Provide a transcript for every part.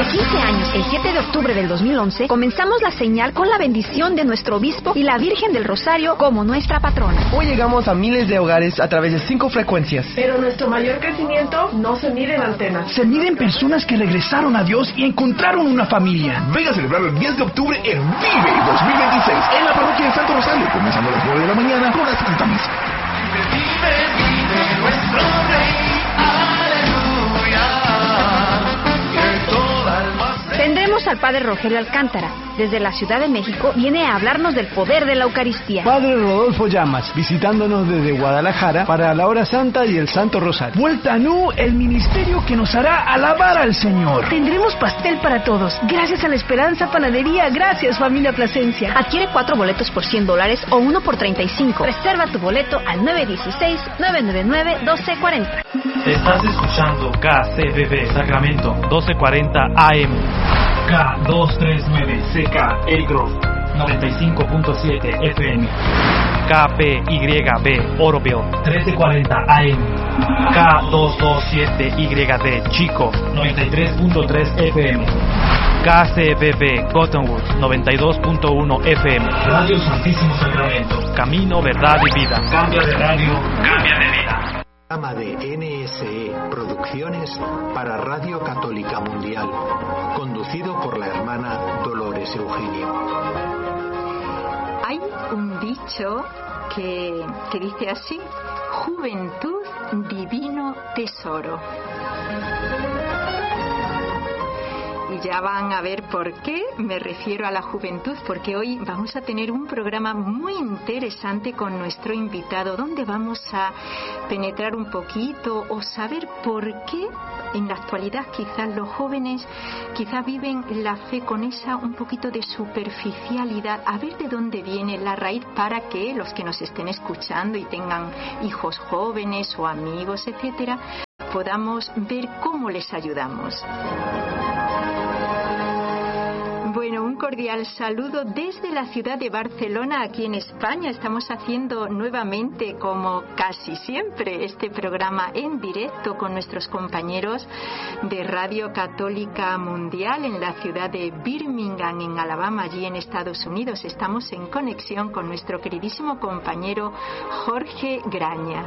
15 años, el 7 de octubre del 2011, comenzamos la señal con la bendición de nuestro obispo y la Virgen del Rosario como nuestra patrona. Hoy llegamos a miles de hogares a través de 5 frecuencias. Pero nuestro mayor crecimiento no se mide en antenas. Se mide en personas que regresaron a Dios y encontraron una familia. Venga a celebrar el 10 de octubre en Vive 2026 en la parroquia de Santo Rosario, comenzando a las 9 de la mañana con la Santa Misa. Vive nuestro Rey, aleluya. Tendremos al Padre Rogelio Alcántara. Desde la Ciudad de México viene a hablarnos del poder de la Eucaristía. Padre Rodolfo Llamas, visitándonos desde Guadalajara para la Hora Santa y el Santo Rosario. Vuelta a Nu, el ministerio que nos hará alabar al Señor. Tendremos pastel para todos, gracias a la Esperanza Panadería. Gracias, familia Plasencia. Adquiere 4 boletos por $100 o 1 por $35. Reserva tu boleto al 916-999-1240. Estás escuchando KCBB Sacramento 1240 AM, K239 CK El Grove 95.7 FM, KPYB Oroville 1340 AM, K227YD Chico 93.3 FM, KCBB Cottonwood 92.1 FM. Radio Santísimo Sacramento, camino, verdad y vida. Cambia de radio, cambia de vida. Programa de NSE Producciones para Radio Católica Mundial, conducido por la hermana Dolores Eugenio. Hay un dicho que dice así: juventud, divino tesoro. Y ya van a ver por qué me refiero a la juventud, porque hoy vamos a tener un programa muy interesante con nuestro invitado, donde vamos a penetrar un poquito o saber por qué en la actualidad quizás los jóvenes quizás viven la fe con esa un poquito de superficialidad, a ver de dónde viene la raíz, para que los que nos estén escuchando y tengan hijos jóvenes o amigos, etcétera, podamos ver cómo les ayudamos. Bueno, un cordial saludo desde la ciudad de Barcelona, aquí en España. Estamos haciendo nuevamente, como casi siempre, este programa en directo con nuestros compañeros de Radio Católica Mundial en la ciudad de Birmingham, en Alabama, allí en Estados Unidos. Estamos en conexión con nuestro queridísimo compañero Jorge Graña.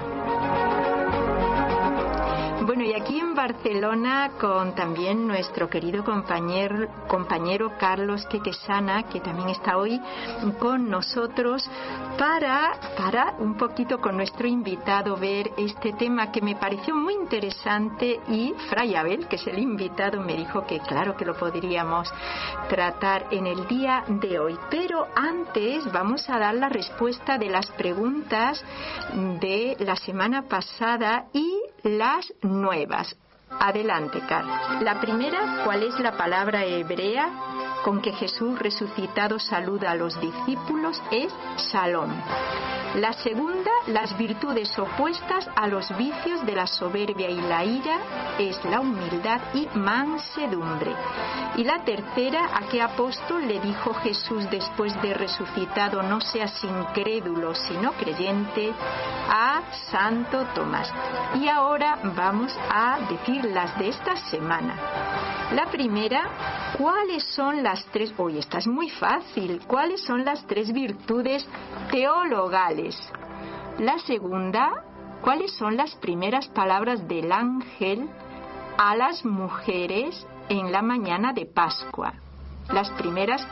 Bueno, y aquí en Barcelona con también nuestro querido compañero Carlos Quequesana, que también está hoy con nosotros para un poquito con nuestro invitado ver este tema que me pareció muy interesante, y Fray Abel, que es el invitado, me dijo que claro que lo podríamos tratar en el día de hoy. Pero antes vamos a dar la respuesta de las preguntas de la semana pasada y las nuevas. Adelante, Carlos. La primera, ¿cuál es la palabra hebrea con que Jesús resucitado saluda a los discípulos? Es Shalom. La segunda, las virtudes opuestas a los vicios de la soberbia y la ira, es la humildad y mansedumbre. Y la tercera, ¿a qué apóstol le dijo Jesús después de resucitado: no seas incrédulo sino creyente? A Santo Tomás. Y ahora vamos a decir las de esta semana. La primera, ¿cuáles son las tres? Hoy esta es muy fácil. ¿Cuáles son las tres virtudes teologales? La segunda, ¿cuáles son las primeras palabras del ángel a las mujeres en la mañana de Pascua? Las primeras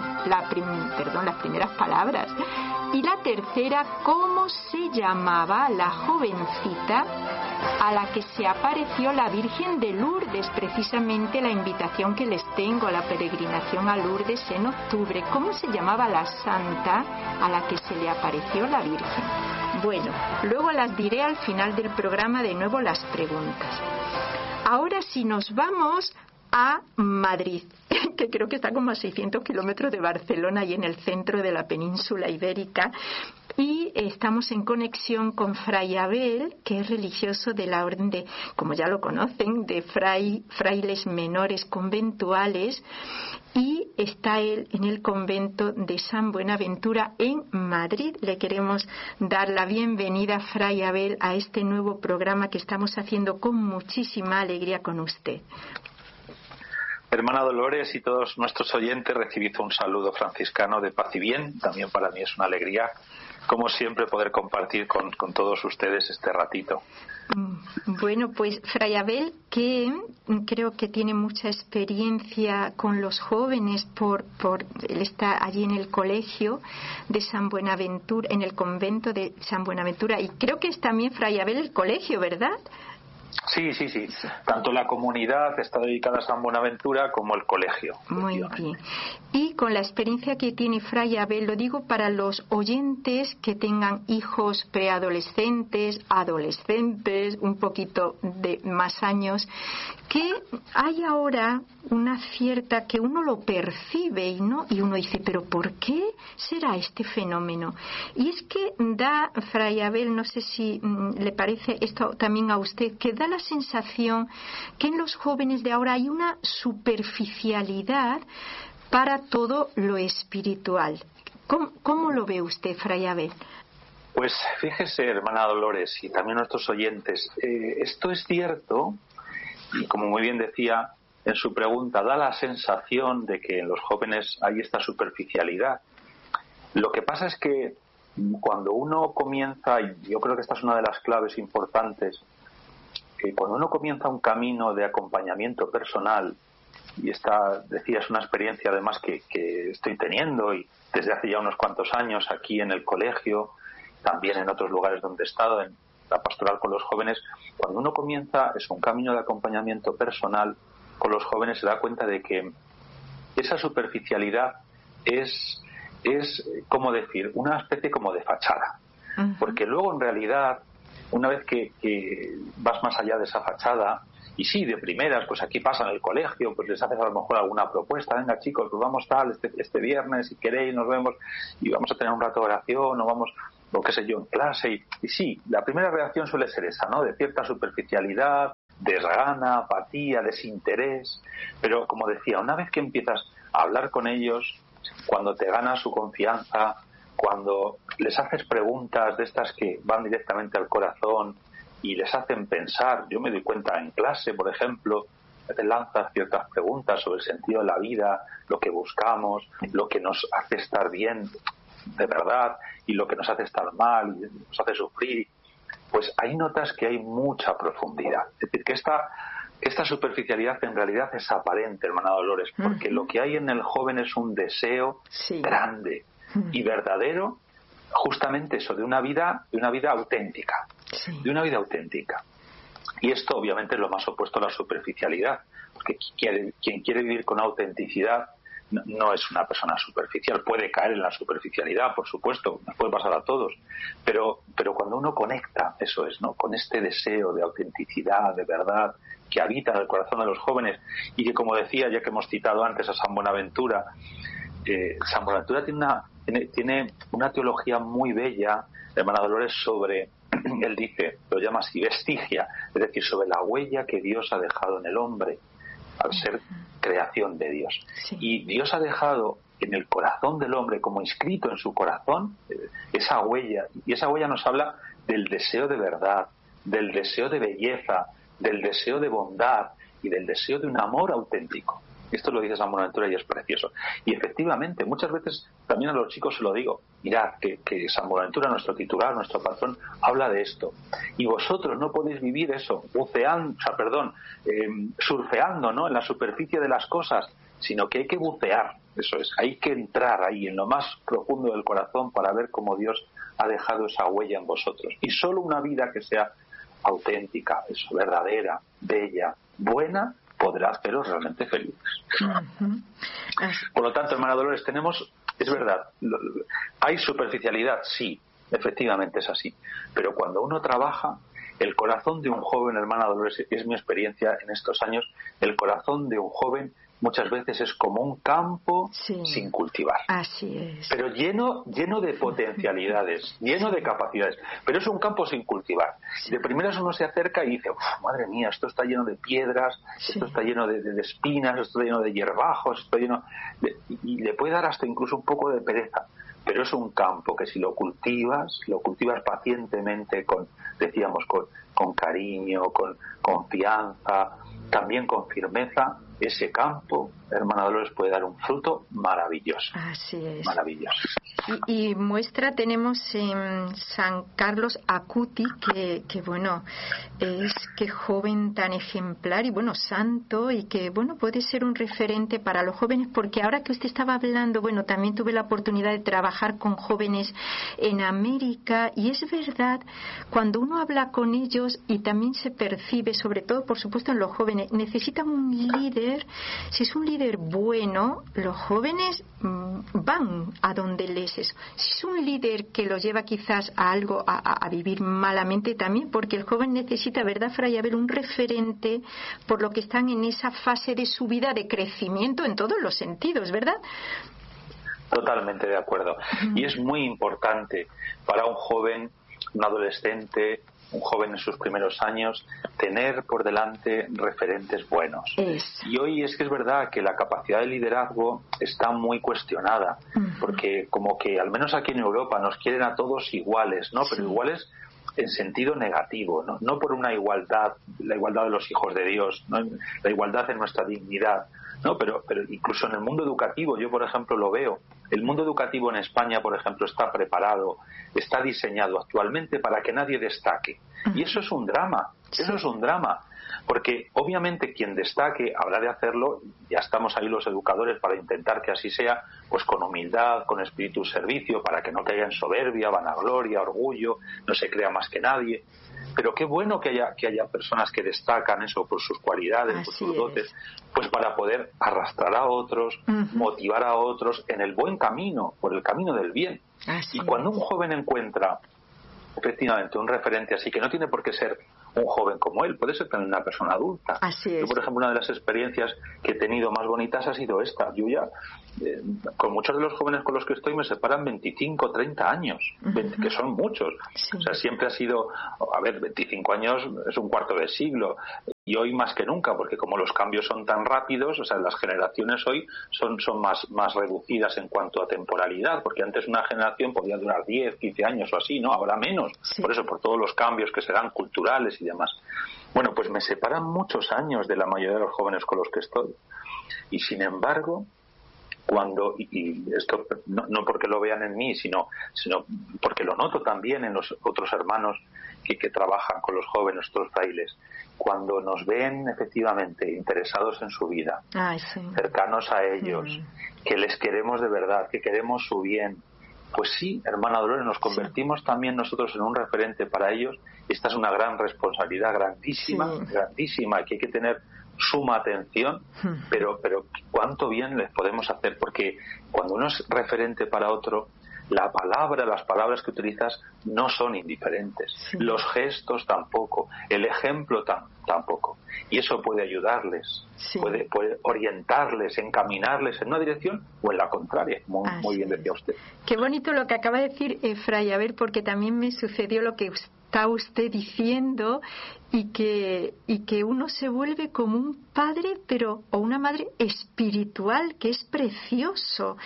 las primeras palabras. Y la tercera, ¿cómo se llamaba la jovencita a la que se apareció la Virgen de Lourdes? Precisamente la invitación que les tengo a la peregrinación a Lourdes en octubre. ¿Cómo se llamaba la santa a la que se le apareció la Virgen? Bueno, luego las diré al final del programa, de nuevo las preguntas. Ahora sí nos vamos a Madrid, que creo que está como a 600 kilómetros de Barcelona y en el centro de la península ibérica. Y estamos en conexión con Fray Abel, que es religioso de la orden de, como ya lo conocen, de frailes menores conventuales, y está él en el convento de San Buenaventura en Madrid. Le queremos dar la bienvenida, Fray Abel, a este nuevo programa que estamos haciendo con muchísima alegría con usted. Hermana Dolores y todos nuestros oyentes, recibid un saludo franciscano de paz y bien. También para mí es una alegría, como siempre, poder compartir con todos ustedes este ratito. Bueno, pues Fray Abel, que creo que tiene mucha experiencia con los jóvenes él está allí en el colegio de San Buenaventura, en el convento de San Buenaventura, y creo que es también Fray Abel el colegio, ¿verdad? Sí. Tanto la comunidad está dedicada a San Buenaventura como el colegio. Muy bien. Y con la experiencia que tiene Fray Abel, lo digo para los oyentes que tengan hijos preadolescentes, adolescentes, un poquito de más años, que hay ahora una cierta que uno lo percibe y uno dice, pero ¿por qué será este fenómeno? Y es que da, Fray Abel, no sé si le parece esto también a usted, que da la sensación que en los jóvenes de ahora hay una superficialidad para todo lo espiritual. ¿Cómo lo ve usted, Fray Abel? Pues fíjese, hermana Dolores, y también nuestros oyentes, esto es cierto, y como muy bien decía en su pregunta, da la sensación de que en los jóvenes hay esta superficialidad. Lo que pasa es que cuando uno comienza, y yo creo que esta es una de las claves importantes, que cuando uno comienza un camino de acompañamiento personal, y esta, decía, es una experiencia además que estoy teniendo y desde hace ya unos cuantos años aquí en el colegio, también en otros lugares donde he estado, en la pastoral con los jóvenes, cuando uno comienza un camino de acompañamiento personal con los jóvenes, se da cuenta de que esa superficialidad es como decir, una especie como de fachada. Uh-huh. Porque luego en realidad, una vez que vas más allá de esa fachada, y sí, de primeras, pues aquí pasa en el colegio, pues les haces a lo mejor alguna propuesta, venga chicos, pues vamos este viernes, si queréis, nos vemos y vamos a tener un rato de oración, o vamos, o qué sé yo, en clase, y sí, la primera reacción suele ser esa, ¿no? De cierta superficialidad, desgana, apatía, desinterés, pero como decía, una vez que empiezas a hablar con ellos, cuando te ganas su confianza, cuando les haces preguntas de estas que van directamente al corazón y les hacen pensar, yo me doy cuenta en clase, por ejemplo, te lanzas ciertas preguntas sobre el sentido de la vida, lo que buscamos, lo que nos hace estar bien de verdad y lo que nos hace estar mal y nos hace sufrir, pues ahí notas que hay mucha profundidad. Es decir, que esta superficialidad en realidad es aparente, hermana Dolores, porque lo que hay en el joven es un deseo grande y verdadero, justamente eso, de una vida auténtica, de una vida auténtica. Y esto obviamente es lo más opuesto a la superficialidad, porque quien quiere vivir con autenticidad no es una persona superficial, puede caer en la superficialidad, por supuesto, nos puede pasar a todos, pero cuando uno conecta, eso es, ¿no?, con este deseo de autenticidad, de verdad, que habita en el corazón de los jóvenes, y que, como decía, ya que hemos citado antes a San Buenaventura, San Buenaventura tiene una teología muy bella, hermana Dolores, sobre, él dice, lo llama así, vestigia, es decir, sobre la huella que Dios ha dejado en el hombre al ser creación de Dios. Sí. Y Dios ha dejado en el corazón del hombre, como inscrito en su corazón, esa huella, y esa huella nos habla del deseo de verdad, del deseo de belleza, del deseo de bondad y del deseo de un amor auténtico. Esto lo dice San Buenaventura y es precioso. Y efectivamente, muchas veces también a los chicos se lo digo, mirad, que San Buenaventura, nuestro titular, nuestro patrón, habla de esto. Y vosotros no podéis vivir eso, surfeando, ¿no?, en la superficie de las cosas, sino que hay que bucear, eso es, hay que entrar ahí en lo más profundo del corazón para ver cómo Dios ha dejado esa huella en vosotros. Y solo una vida que sea auténtica, eso, verdadera, bella, buena, podrá haceros realmente felices. Uh-huh. Por lo tanto, hermana Dolores, es verdad, hay superficialidad, sí, efectivamente es así, pero cuando uno trabaja, el corazón de un joven, hermana Dolores, es mi experiencia en estos años, el corazón de un joven muchas veces es como un campo sin cultivar. Así es. Pero lleno de potencialidades, lleno de capacidades. Pero es un campo sin cultivar. De primeras uno se acerca y dice, madre mía, esto está lleno de piedras, esto está lleno de espinas, esto está lleno de hierbajos, esto está lleno y le puede dar hasta incluso un poco de pereza. Pero es un campo que si lo cultivas pacientemente, con cariño, con confianza, también con firmeza, ese campo, hermana Dolores, puede dar un fruto maravilloso. Así es. Maravilloso. Y muestra tenemos en San Carlos Acuti, que bueno, es que joven tan ejemplar y bueno, santo, y que bueno, puede ser un referente para los jóvenes, porque ahora que usted estaba hablando, bueno, también tuve la oportunidad de trabajar con jóvenes en América, y es verdad, cuando uno habla con ellos y también se percibe, sobre todo por supuesto en los jóvenes, necesitan un líder. Si es un líder bueno, los jóvenes van a donde les es. Si es un líder que los lleva quizás a algo, a vivir malamente también, porque el joven necesita, ¿verdad, Fray Abel?, un referente, por lo que están en esa fase de su vida de crecimiento en todos los sentidos, ¿verdad? Totalmente de acuerdo. Y es muy importante para un joven, un adolescente, un joven en sus primeros años, tener por delante referentes buenos. Y hoy es que es verdad que la capacidad de liderazgo está muy cuestionada, porque como que al menos aquí en Europa nos quieren a todos iguales, ¿no? Pero iguales en sentido negativo, no por una igualdad, la igualdad de los hijos de Dios, ¿no? La igualdad en nuestra dignidad, ¿no? Pero incluso en el mundo educativo, yo por ejemplo lo veo, el mundo educativo en España, por ejemplo, está preparado, está diseñado actualmente para que nadie destaque. Y eso es un drama, eso es un drama. Porque obviamente quien destaque habrá de hacerlo, ya estamos ahí los educadores para intentar que así sea, pues con humildad, con espíritu de servicio, para que no caiga en soberbia, vanagloria, orgullo, no se crea más que nadie. Pero qué bueno que haya personas que destacan eso por sus cualidades, por sus dotes, pues para poder arrastrar a otros, motivar a otros en el buen camino, por el camino del bien. Y cuando un joven encuentra efectivamente un referente así, que no tiene por qué ser un joven como él, puede ser también una persona adulta. Yo, por ejemplo, una de las experiencias que he tenido más bonitas ha sido esta. Yo ya, con muchos de los jóvenes con los que estoy, me separan 25, 30 años, que son muchos. O sea, siempre ha sido, 25 años es un cuarto de siglo. Y hoy más que nunca, porque como los cambios son tan rápidos, o sea, las generaciones hoy son más reducidas en cuanto a temporalidad, porque antes una generación podía durar 10, 15 años o así, ¿no? Ahora menos, por eso, por todos los cambios que se dan culturales y demás. Bueno, pues me separan muchos años de la mayoría de los jóvenes con los que estoy. Y sin embargo, cuando, y esto no porque lo vean en mí, sino porque lo noto también en los otros hermanos que trabajan con los jóvenes, otros frailes, cuando nos ven efectivamente interesados en su vida, cercanos a ellos, que les queremos de verdad, que queremos su bien, pues sí, hermana Dolores, nos convertimos también nosotros en un referente para ellos. Esta es una gran responsabilidad, grandísima, que hay que tener suma atención, pero cuánto bien les podemos hacer, porque cuando uno es referente para otro, las palabras que utilizas no son indiferentes, los gestos tampoco, el ejemplo tampoco, y eso puede ayudarles, puede orientarles, encaminarles en una dirección o en la contraria, muy bien decía usted. Qué bonito lo que acaba de decir Fray Abel, porque también me sucedió lo que está usted diciendo, y que uno se vuelve como un padre o una madre espiritual, que es precioso.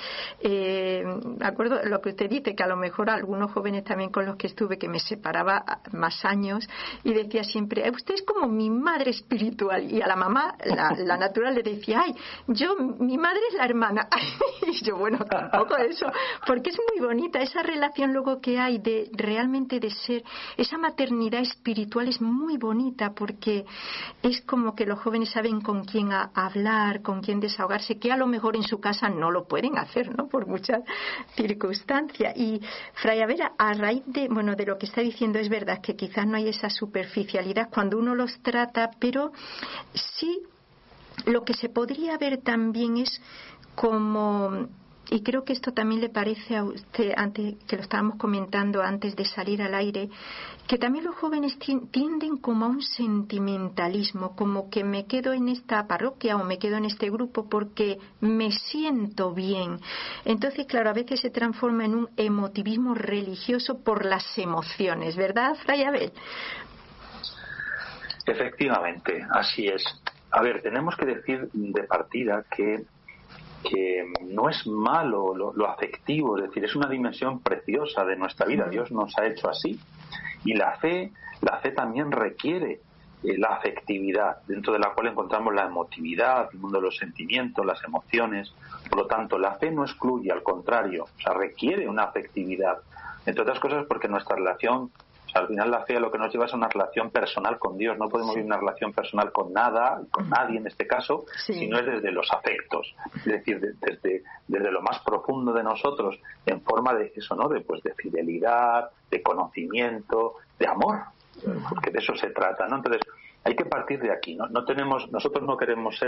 Me acuerdo lo que usted dice, que a lo mejor algunos jóvenes también con los que estuve, que me separaba más años, y decía siempre, usted es como mi madre espiritual, y a la mamá, la natural, le decía, mi madre es la hermana. Y yo, bueno, tampoco eso, porque es muy bonita esa relación luego que hay de realmente de ser, esa maternidad espiritual es muy bonita, porque es como que los jóvenes saben con quién hablar, con quién desahogarse, que a lo mejor en su casa no lo pueden hacer, ¿no? Por muchas circunstancias. Y Fray Abel, a raíz de lo que está diciendo, es verdad que quizás no hay esa superficialidad cuando uno los trata, pero sí lo que se podría ver también es como, y creo que esto también le parece a usted, antes que lo estábamos comentando antes de salir al aire, que también los jóvenes tienden como a un sentimentalismo, como que me quedo en esta parroquia o me quedo en este grupo porque me siento bien. Entonces, claro, a veces se transforma en un emotivismo religioso por las emociones, ¿verdad, Fray Abel? Efectivamente, así es. A ver, tenemos que decir de partida que no es malo lo afectivo, es decir, es una dimensión preciosa de nuestra vida. Dios nos ha hecho así, y la fe también requiere la afectividad, dentro de la cual encontramos la emotividad, el mundo de los sentimientos, las emociones. Por lo tanto, la fe no excluye, al contrario, o sea, requiere una afectividad, entre otras cosas porque nuestra relación, o sea, al final la fe a lo que nos lleva es a una relación personal con Dios. No podemos vivir una relación personal con nada, con nadie en este caso, si no es desde los afectos, es decir, desde lo más profundo de nosotros, en forma de eso, ¿no? De fidelidad, de conocimiento, de amor, porque de eso se trata, ¿no? Entonces, hay que partir de aquí, ¿no? Nosotros no queremos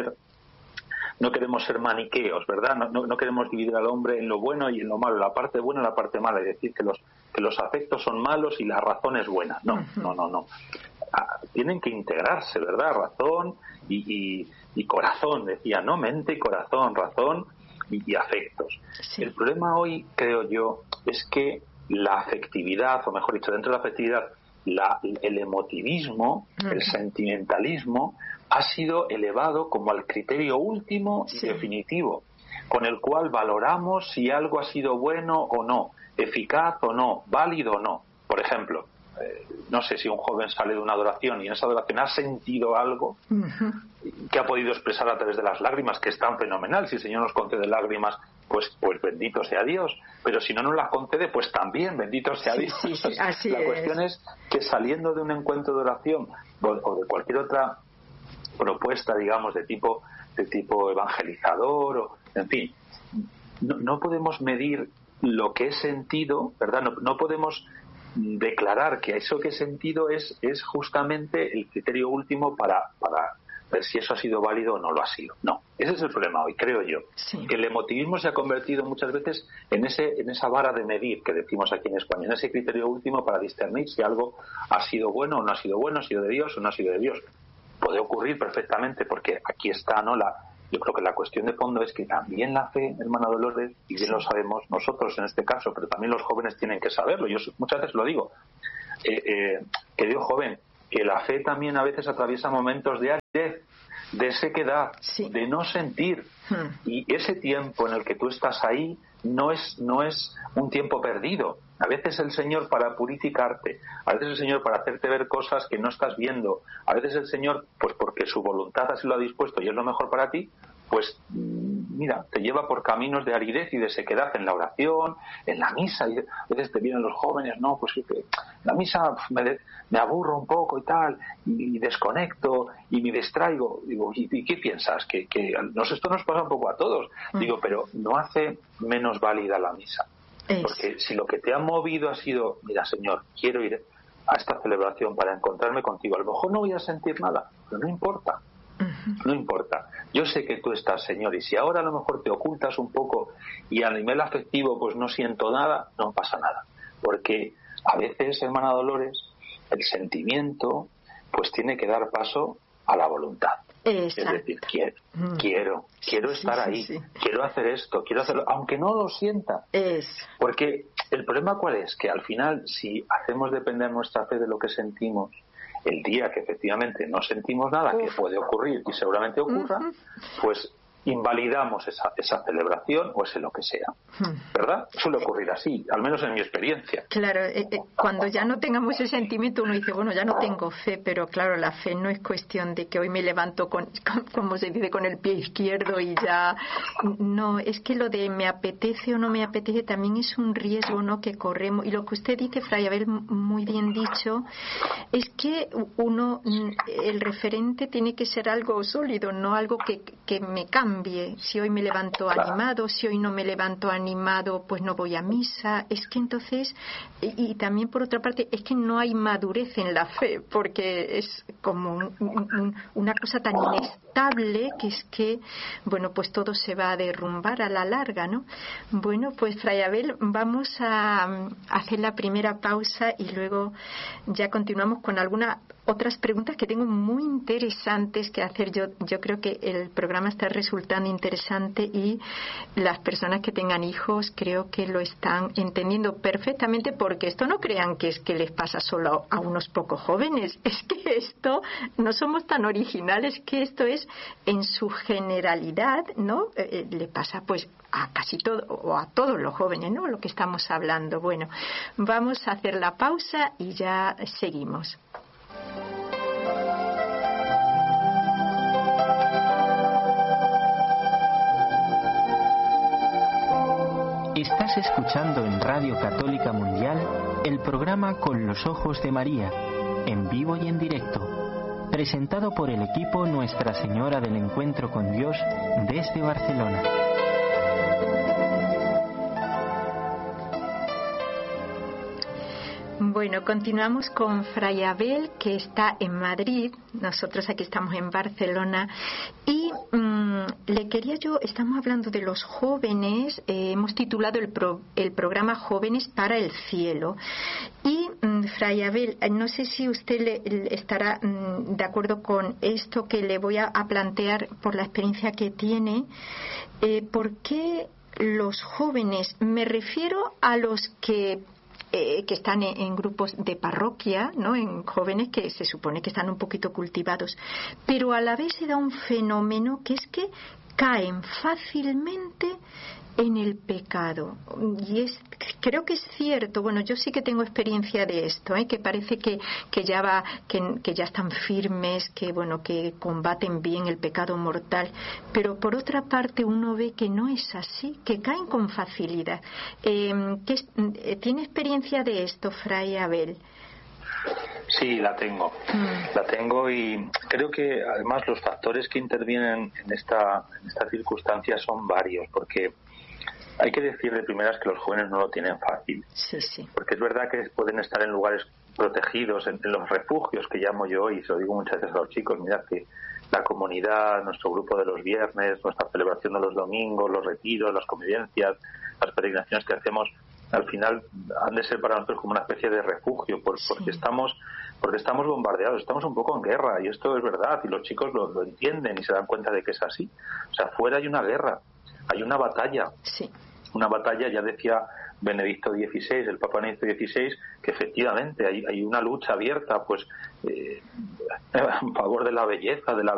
ser maniqueos, ¿verdad? No queremos dividir al hombre en lo bueno y en lo malo, la parte buena y la parte mala, y decir que los afectos son malos y la razón es buena. No. Tienen que integrarse, ¿verdad? Razón y corazón, decía, ¿no? Mente y corazón, razón y afectos. Sí. El problema hoy, creo yo, es que la afectividad, o mejor dicho, dentro de la afectividad, el emotivismo, el sentimentalismo, ha sido elevado como al criterio último y definitivo, con el cual valoramos si algo ha sido bueno o no, eficaz o no, válido o no. Por ejemplo, no sé si un joven sale de una adoración y en esa adoración ha sentido algo que ha podido expresar a través de las lágrimas, que es tan fenomenal. Si el Señor nos concede lágrimas, pues bendito sea Dios, pero si no nos las concede, pues también bendito sea Dios. La cuestión es que saliendo de un encuentro de oración o de cualquier otra propuesta, digamos, de tipo evangelizador, o en fin, no podemos medir lo que he sentido, ¿verdad? No podemos declarar que eso que he sentido es justamente el criterio último para ver si eso ha sido válido o no lo ha sido. No, ese es el problema hoy, creo yo. Que el emotivismo se ha convertido muchas veces en esa vara de medir que decimos aquí en España, en ese criterio último para discernir si algo ha sido bueno o no ha sido bueno, ha sido de Dios o no ha sido de Dios. Puede ocurrir perfectamente, porque aquí está, ¿no? Yo creo que la cuestión de fondo es que también la fe, hermana Dolores, y bien lo sabemos nosotros en este caso, pero también los jóvenes tienen que saberlo. Yo muchas veces lo digo, querido joven, que la fe también a veces atraviesa momentos de aridez, de sequedad, de no sentir. Y ese tiempo en el que tú estás ahí no es un tiempo perdido. A veces el Señor, para purificarte, a veces el Señor para hacerte ver cosas que no estás viendo, a veces el Señor, pues porque su voluntad así lo ha dispuesto y es lo mejor para ti, pues mira, te lleva por caminos de aridez y de sequedad en la oración, en la misa. Y a veces te vienen los jóvenes, no, pues que la misa me aburro un poco y tal, y desconecto y me distraigo. Digo, ¿y qué piensas? Que esto nos pasa un poco a todos. Digo, pero no hace menos válida la misa. Porque si lo que te ha movido ha sido, mira, Señor, quiero ir a esta celebración para encontrarme contigo, a lo mejor no voy a sentir nada, pero no importa. No importa, yo sé que tú estás, Señor, y si ahora a lo mejor te ocultas un poco y a nivel afectivo pues no siento nada, no pasa nada, porque a veces, hermana Dolores, el sentimiento pues tiene que dar paso a la voluntad. Exacto. Es decir, quiero estar ahí, quiero hacer esto, quiero hacerlo, aunque no lo sienta. Porque el problema ¿cuál es? Que al final, si hacemos depender nuestra fe de lo que sentimos, el día que efectivamente no sentimos nada, que puede ocurrir y seguramente ocurra, pues invalidamos esa celebración o ese lo que sea, ¿verdad? Suele ocurrir así, al menos en mi experiencia. Claro, cuando ya no tengamos ese sentimiento uno dice, bueno, ya no tengo fe, pero claro, la fe no es cuestión de que hoy me levanto como se dice, con el pie izquierdo y ya no, es que lo de me apetece o no me apetece también es un riesgo, ¿no?, que corremos. Y lo que usted dice, Fray Abel, muy bien dicho, es que el referente tiene que ser algo sólido, no algo que me cambie. Si hoy me levanto animado, si hoy no me levanto animado, pues no voy a misa. Es que entonces, y también por otra parte, es que no hay madurez en la fe, porque es como una cosa tan inestable que es que, bueno, pues todo se va a derrumbar a la larga, ¿no? Bueno, pues Fray Abel, vamos a hacer la primera pausa y luego ya continuamos con algunas otras preguntas que tengo muy interesantes que hacer. Yo creo que el programa está resultando interesante y las personas que tengan hijos creo que lo están entendiendo perfectamente, porque esto no crean que es que les pasa solo a unos pocos jóvenes, es que esto no somos tan originales, que esto es en su generalidad, ¿no? Le pasa pues a casi todo o a todos los jóvenes, ¿no?, lo que estamos hablando. Bueno, vamos a hacer la pausa y ya seguimos. Estás escuchando en Radio Católica Mundial el programa Con los Ojos de María, en vivo y en directo, presentado por el equipo Nuestra Señora del Encuentro con Dios desde Barcelona. Bueno, continuamos con Fray Abel, que está en Madrid. Nosotros aquí estamos en Barcelona. Y estamos hablando de los jóvenes. Hemos titulado el programa Jóvenes para el Cielo. Y Fray Abel, no sé si usted estará de acuerdo con esto que le voy a plantear por la experiencia que tiene. ¿Por qué los jóvenes? Me refiero a los que están en grupos de parroquia, ¿no? En jóvenes que se supone que están un poquito cultivados, pero a la vez se da un fenómeno que es que caen fácilmente en el pecado. Y creo que es cierto. Bueno, yo sí que tengo experiencia de esto, que parece que ya están firmes, que combaten bien el pecado mortal, pero por otra parte uno ve que no es así, que caen con facilidad. ¿Tiene experiencia de esto, Fray Abel? Sí, la tengo y creo que además los factores que intervienen en esta circunstancia son varios, porque hay que decir de primeras que los jóvenes no lo tienen fácil. Sí. Porque es verdad que pueden estar en lugares protegidos, en los refugios que llamo yo, y se lo digo muchas veces a los chicos, mirad que la comunidad, nuestro grupo de los viernes, nuestra celebración de los domingos, los retiros, las convivencias, las peregrinaciones que hacemos, al final han de ser para nosotros como una especie de refugio, porque estamos bombardeados, estamos un poco en guerra, y esto es verdad, y los chicos lo entienden y se dan cuenta de que es así. O sea, fuera hay una guerra, hay una batalla. Sí. Una batalla, ya decía Benedicto XVI, el Papa Benedicto XVI, que efectivamente hay una lucha abierta, pues en favor de la belleza, de la